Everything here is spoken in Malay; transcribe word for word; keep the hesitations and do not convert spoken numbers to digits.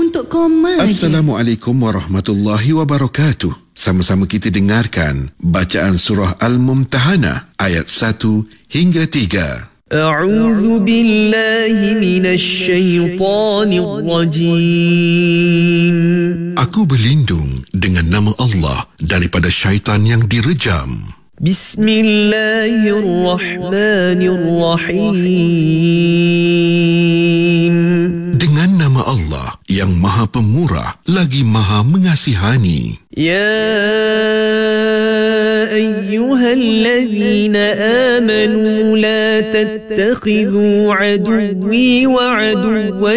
untuk koma. Assalamualaikum warahmatullahi wabarakatuh. Sama-sama kita dengarkan bacaan surah Al-Mumtahanah ayat satu hingga tiga. A'udzu billahi minasy syaithanir rajim. Aku berlindung dengan nama Allah daripada syaitan yang direjam. Bismillahirrahmanirrahim. Dengan nama Allah yang Maha Pemurah lagi Maha Mengasihani. Ya ayyuhallazina amanu la tattakhidhu aduwwi wa aduwwa